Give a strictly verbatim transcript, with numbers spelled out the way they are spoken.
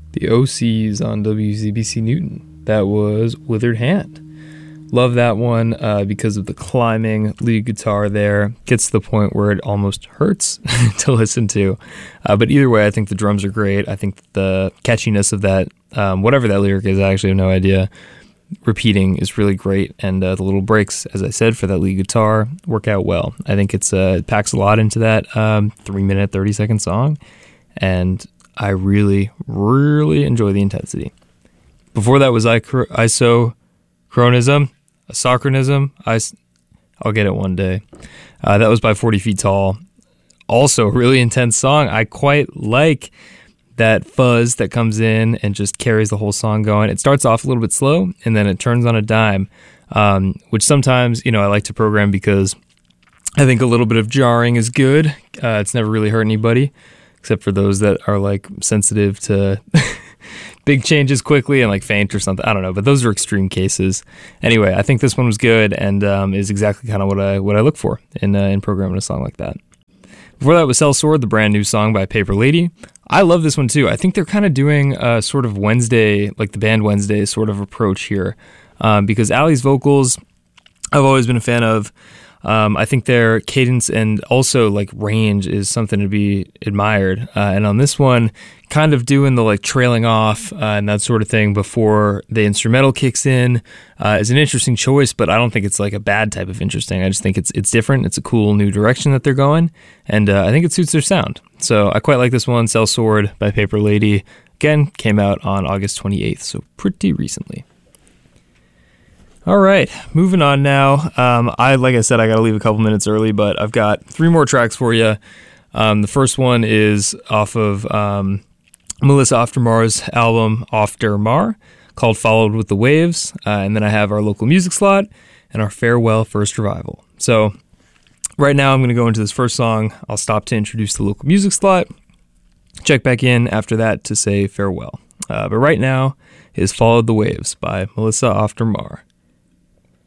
The O Cs on W Z B C Newton. That was Withered Hand. Love that one uh, because of the climbing lead guitar there. Gets to the point where it almost hurts to listen to. Uh, but either way, I think the drums are great. I think the catchiness of that, um, whatever that lyric is, I actually have no idea, repeating is really great. And uh, the little breaks, as I said, for that lead guitar work out well. I think it's uh, it packs a lot into that um, three minute, thirty second song. And I really, really enjoy the intensity. Before that was Isochronism. Isochronism, I, I'll get it one day. Uh, that was by forty Feet Tall. Also, a really intense song. I quite like that fuzz that comes in and just carries the whole song going. It starts off a little bit slow, and then it turns on a dime, um, which sometimes, you know, I like to program because I think a little bit of jarring is good. Uh, it's never really hurt anybody, except for those that are, like, sensitive to big changes quickly and like faint or something. I don't know, but those are extreme cases. Anyway, I think this one was good and um, is exactly kind of what I what I look for in uh, in programming a song like that. Before that was Sellsword, the brand new song by Paper Lady. I love this one too. I think they're kind of doing a sort of Wednesday, like the band Wednesday sort of approach here, um, because Ali's vocals I've always been a fan of. Um, I think their cadence and also like range is something to be admired. Uh, and on this one, kind of doing the like trailing off uh, and that sort of thing before the instrumental kicks in uh, is an interesting choice, but I don't think it's like a bad type of interesting. I just think it's it's different. It's a cool new direction that they're going, and uh, I think it suits their sound. So I quite like this one, Sellsword by Paper Lady. Again, came out on August twenty-eighth, so pretty recently. All right, moving on now. Um, I like I said, I got to leave a couple minutes early, but I've got three more tracks for you. Um, the first one is off of um, Melissa Aftermar's album Aftermar, called Followed with the Waves, uh, and then I have our local music slot and our Farewell First Revival. So right now I'm going to go into this first song. I'll stop to introduce the local music slot, check back in after that to say farewell. Uh, but right now is Followed the Waves by Melissa Aftermar.